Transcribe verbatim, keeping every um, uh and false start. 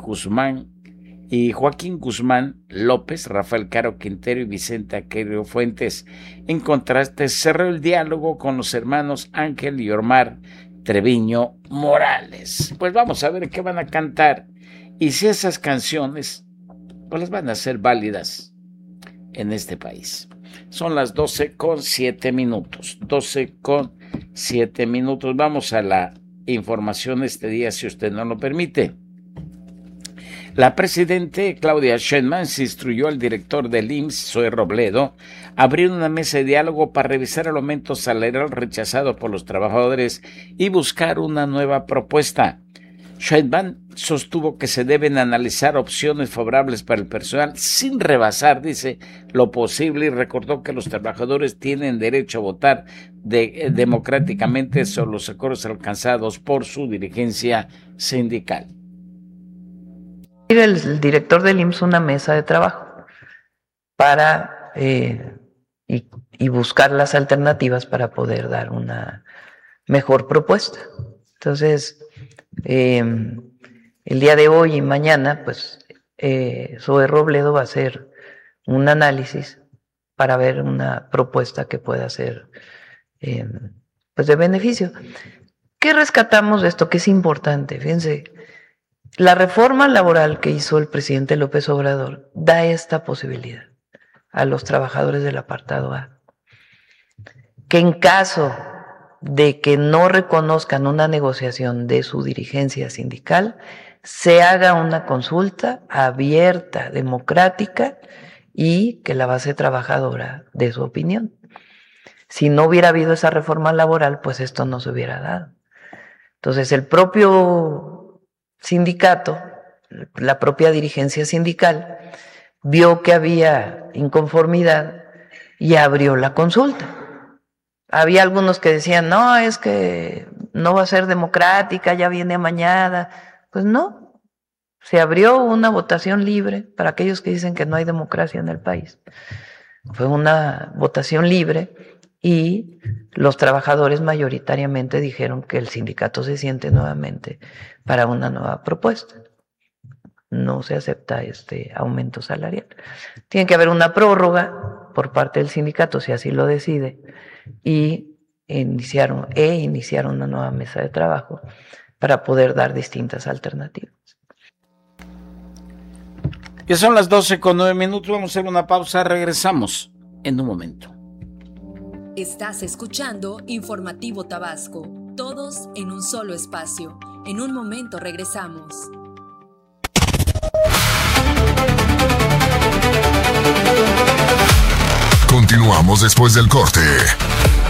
Guzmán y Joaquín Guzmán López, Rafael Caro Quintero y Vicente Aquileo Fuentes. En contraste, cerró el diálogo con los hermanos Ángel y Omar Treviño Morales. Pues vamos a ver qué van a cantar y si esas canciones pues las van a ser válidas en este país. Son las doce con siete minutos. doce con siete minutos. Vamos a la información este día, si usted no lo permite. La presidenta Claudia Sheinbaum se instruyó al director del I M S S, Zoe Robledo, a abrir una mesa de diálogo para revisar el aumento salarial rechazado por los trabajadores y buscar una nueva propuesta. Sheinbaum sostuvo que se deben analizar opciones favorables para el personal sin rebasar, dice, lo posible, y recordó que los trabajadores tienen derecho a votar de, democráticamente sobre los acuerdos alcanzados por su dirigencia sindical. El, el director del I M S S una mesa de trabajo para eh, y, y buscar las alternativas para poder dar una mejor propuesta. Entonces, eh, el día de hoy y mañana, pues, eh, Zoe Robledo va a hacer un análisis para ver una propuesta que pueda ser, eh, pues, de beneficio. ¿Qué rescatamos de esto? Que es importante, fíjense. La reforma laboral que hizo el presidente López Obrador da esta posibilidad a los trabajadores del apartado A, que en caso de que no reconozcan una negociación de su dirigencia sindical, se haga una consulta abierta, democrática, y que la base trabajadora dé su opinión. Si no hubiera habido esa reforma laboral, pues esto no se hubiera dado. Entonces, el propio sindicato, la propia dirigencia sindical, vio que había inconformidad y abrió la consulta. Había algunos que decían, no, es que no va a ser democrática, ya viene amañada. Pues no, se abrió una votación libre para aquellos que dicen que no hay democracia en el país. Fue una votación libre y los trabajadores mayoritariamente dijeron que el sindicato se siente nuevamente para una nueva propuesta. No se acepta este aumento salarial. Tiene que haber una prórroga por parte del sindicato, si así lo decide, y iniciaron, e iniciaron una nueva mesa de trabajo para poder dar distintas alternativas. Ya son las doce con nueve minutos, vamos a hacer una pausa, regresamos en un momento. Estás escuchando Informativo Tabasco, todos en un solo espacio. En un momento regresamos. Continuamos después del corte.